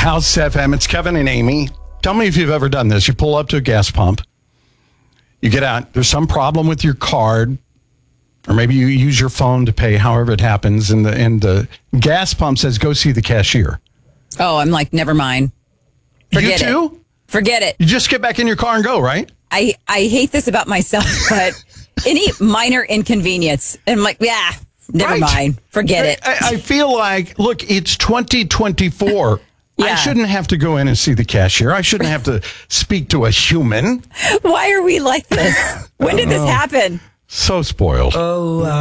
House FM. It's Kevin and Amy. Tell me if you've ever done this. You pull up to a gas pump. You get out. There's some problem with your card. Or maybe you use your phone to pay, however it happens. And the gas pump says, go see the cashier. Oh, I'm like, never mind. Forget you too? it. Forget it. You just get back in your car and go, right? I hate this about myself, but any minor inconvenience, I'm like, yeah, never mind. Forget it. I feel like, look, it's 2024. I Yeah. shouldn't have to go in and see the cashier. I shouldn't have to speak to a human. Why are we like this? When did this happen? So spoiled. Oh,